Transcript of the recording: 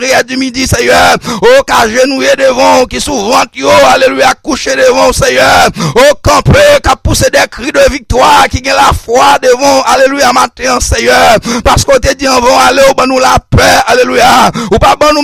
prière du midi, Seigneur. Oh, qu'agenouiller devant, qui souvent, alléluia, coucher devant, Seigneur. Oh, camper, qu'à pousser des cris de victoire, qui gagne la foi devant, alléluia, matin, Seigneur. Parce qu'on te dit, on va aller au bon nous la paix, alléluia. Ou pas bon nous